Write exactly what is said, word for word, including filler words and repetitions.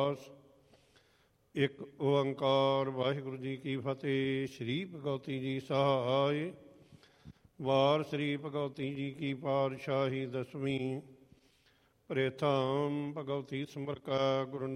ਅਰਦਾਸ। ਇੱਕ ਓੰਕਾਰ ਵਾਹਿਗੁਰੂ ਜੀ ਕੀ ਫਤਿਹ। ਸ਼੍ਰੀ ਭਗਵਤੀ ਜੀ ਸਹਾਇ। ਵਾਰ ਸ੍ਰੀ ਭਗਵਤੀ ਜੀ ਕੀ ਪਾਤਸ਼ਾਹੀ ਦਸਵੀਂ। ਪ੍ਰੇਥਮ ਭਗਵਤੀ ਸਿਮਰ ਕਾ ਗੁਰੂ